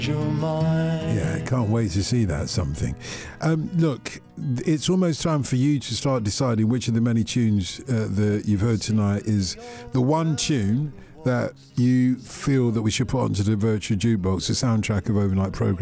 Yeah, can't wait to see that something. Look, it's almost time for you to start deciding which of the many tunes that you've heard tonight is the one tune that you feel that we should put onto the virtual jukebox, the soundtrack of overnight programme.